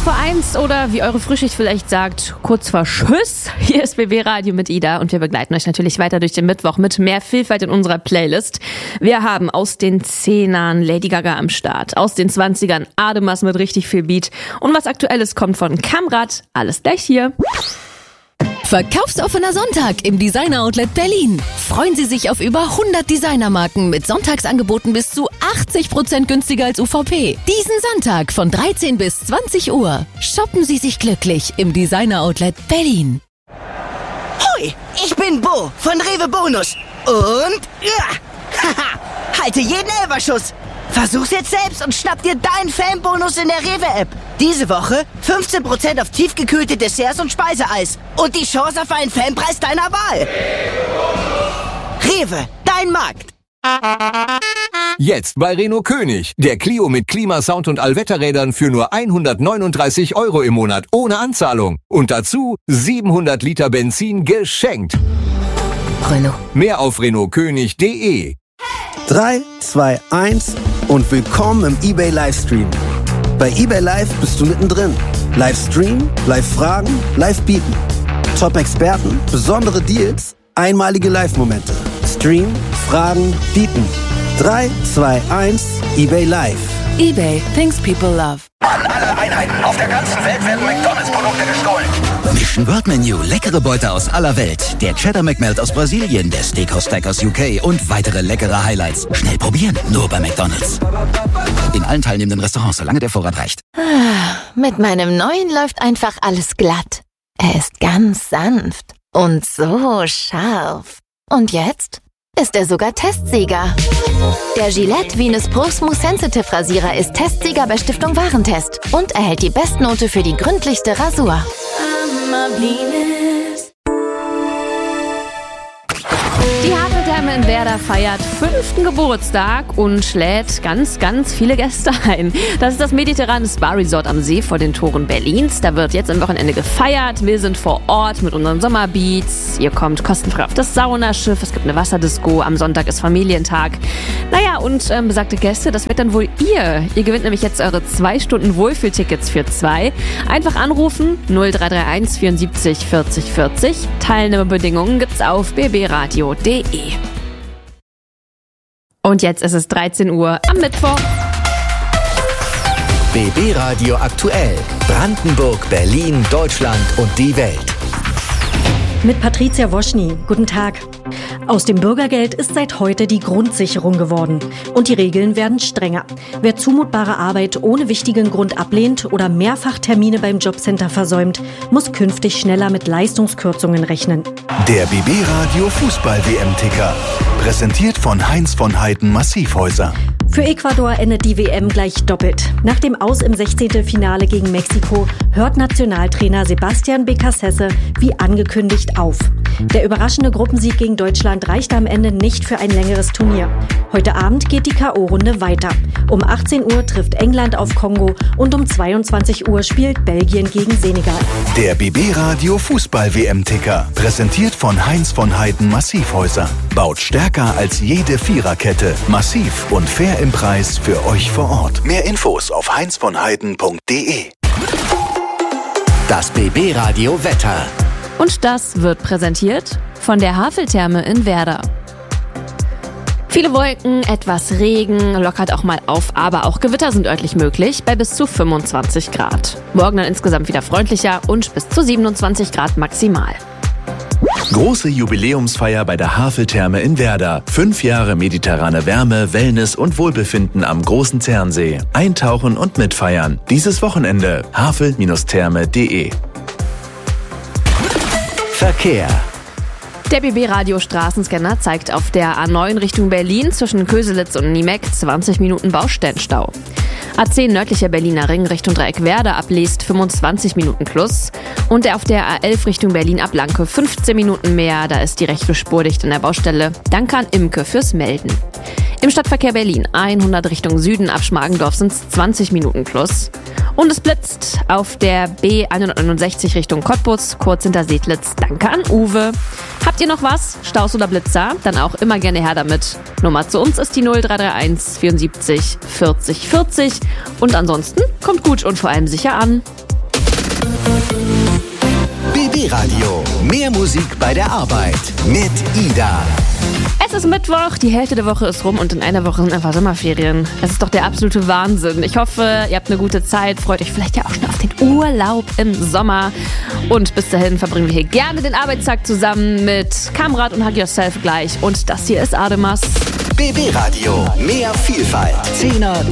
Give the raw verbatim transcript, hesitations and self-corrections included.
vor eins oder wie eure Frühschicht vielleicht sagt, kurz vor Tschüss. Hier ist B B Radio mit Ida und wir begleiten euch natürlich weiter durch den Mittwoch mit mehr Vielfalt in unserer Playlist. Wir haben aus den Zehnern Lady Gaga am Start, aus den Zwanzigern Ademas mit richtig viel Beat und was Aktuelles kommt von Kamrat. Alles gleich hier. Verkaufsoffener Sonntag im Designer Outlet Berlin. Freuen Sie sich auf über hundert Designermarken mit Sonntagsangeboten bis zu achtzig Prozent günstiger als U V P. Diesen Sonntag von dreizehn bis zwanzig Uhr. Shoppen Sie sich glücklich im Designer Outlet Berlin. Hoi, ich bin Bo von Rewe Bonus. Und ja, haha, halte jeden Elferschuss. Versuch's jetzt selbst und schnapp dir deinen Fanbonus in der Rewe-App. Diese Woche fünfzehn Prozent auf tiefgekühlte Desserts und Speiseeis. Und die Chance auf einen Fanpreis deiner Wahl. Rewe, dein Markt. Jetzt bei Renault König. Der Clio mit Klimasound und Allwetterrädern für nur hundertneununddreißig Euro im Monat ohne Anzahlung. Und dazu siebenhundert Liter Benzin geschenkt. Renault. Mehr auf renault könig punkt de. drei, zwei, eins und willkommen im eBay Livestream. Bei eBay Live bist du mittendrin. Livestream, Live-Fragen, Live-Bieten. Top-Experten, besondere Deals, einmalige Live-Momente. Stream, Fragen, Bieten. drei, zwei, eins, eBay Live. eBay, things people love. An alle Einheiten auf der ganzen Welt werden McDonalds-Produkte gestohlen. Mission World Menu, leckere Beute aus aller Welt. Der Cheddar McMelt aus Brasilien, der Steakhouse Stack aus U K und weitere leckere Highlights. Schnell probieren, nur bei McDonalds. In allen teilnehmenden Restaurants, solange der Vorrat reicht. Mit meinem neuen läuft einfach alles glatt. Er ist ganz sanft und so scharf. Und jetzt ist er sogar Testsieger. Der Gillette Venus Pro Smooth Sensitive Rasierer ist Testsieger bei Stiftung Warentest und erhält die Bestnote für die gründlichste Rasur. Die Haveltherme in Werder feiert fünften Geburtstag und lädt ganz, ganz viele Gäste ein. Das ist das mediterrane Spa-Resort am See vor den Toren Berlins. Da wird jetzt am Wochenende gefeiert. Wir sind vor Ort mit unseren Sommerbeats. Ihr kommt kostenfrei auf das Saunaschiff. Es gibt eine Wasserdisco. Am Sonntag ist Familientag. Naja, und ähm, besagte Gäste, das wird dann wohl ihr. Ihr gewinnt nämlich jetzt eure zwei Stunden Wohlfühltickets für zwei. Einfach anrufen null drei drei eins vierundsiebzig vierzig vierzig. Teilnahmebedingungen gibt's auf b b radio punkt de. Und jetzt ist es dreizehn Uhr am Mittwoch. B B Radio aktuell. Brandenburg, Berlin, Deutschland und die Welt. Mit Patricia Woschny. Guten Tag. Aus dem Bürgergeld ist seit heute die Grundsicherung geworden. Und die Regeln werden strenger. Wer zumutbare Arbeit ohne wichtigen Grund ablehnt oder mehrfach Termine beim Jobcenter versäumt, muss künftig schneller mit Leistungskürzungen rechnen. Der B B Radio Fußball-W M-Ticker. Präsentiert von Heinz von Heiden Massivhäuser. Für Ecuador endet die W M gleich doppelt. Nach dem Aus im sechzehnten Finale gegen Mexiko hört Nationaltrainer Sebastian Becassese wie angekündigt auf. Der überraschende Gruppensieg gegen Deutschland reichte am Ende nicht für ein längeres Turnier. Heute Abend geht die K O-Runde weiter. Um achtzehn Uhr trifft England auf Kongo und um zweiundzwanzig Uhr spielt Belgien gegen Senegal. Der B B Radio Fußball-W M-Ticker. Präsentiert von Heinz von Heiden Massivhäuser. Baut stärker als jede Viererkette. Massiv und fair im Preis für euch vor Ort. Mehr Infos auf heinz von heiden punkt de. Das B B Radio Wetter. Und das wird präsentiert von der Haveltherme in Werder. Viele Wolken, etwas Regen, lockert auch mal auf, aber auch Gewitter sind örtlich möglich bei bis zu fünfundzwanzig Grad. Morgen dann insgesamt wieder freundlicher und bis zu siebenundzwanzig Grad maximal. Große Jubiläumsfeier bei der Haveltherme in Werder. Fünf Jahre mediterrane Wärme, Wellness und Wohlbefinden am Großen Zernsee. Eintauchen und mitfeiern. Dieses Wochenende havel Bindestrich therme punkt de. Verkehr. Der B B-Radio-Straßenscanner zeigt auf der A neun Richtung Berlin zwischen Köselitz und Niemeck zwanzig Minuten Baustellenstau. A zehn nördlicher Berliner Ring Richtung Dreieck Werder abliest fünfundzwanzig Minuten plus. Und der auf der A elf Richtung Berlin ab Blanke fünfzehn Minuten mehr. Da ist die rechte Spur dicht in der Baustelle. Danke an Imke fürs Melden. Im Stadtverkehr Berlin hundert Richtung Süden ab Schmargendorf sind es zwanzig Minuten plus. Und es blitzt auf der B hundertneunundsechzig Richtung Cottbus, kurz hinter Sedlitz. Danke an Uwe. Habt ihr noch was? Staus oder Blitzer? Dann auch immer gerne her damit. Nummer zu uns ist die null drei drei eins vierundsiebzig vierzig vierzig. Und ansonsten kommt gut und vor allem sicher an. B Radio. Mehr Musik bei der Arbeit mit Ida. Es ist Mittwoch, die Hälfte der Woche ist rum und in einer Woche sind einfach Sommerferien. Es ist doch der absolute Wahnsinn. Ich hoffe, ihr habt eine gute Zeit, freut euch vielleicht ja auch schon auf den Urlaub im Sommer. Und bis dahin verbringen wir hier gerne den Arbeitstag zusammen mit Kamrat und Hug Yourself gleich. Und das hier ist Ademas. B B Radio. Mehr Vielfalt. Zehner